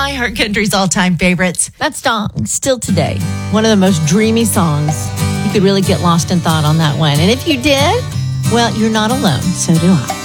iHeart Country's all-time favorites. That song, still today, one of the most dreamy songs. You could really get lost in thought on that one. And if you did, well, you're not alone. So do I.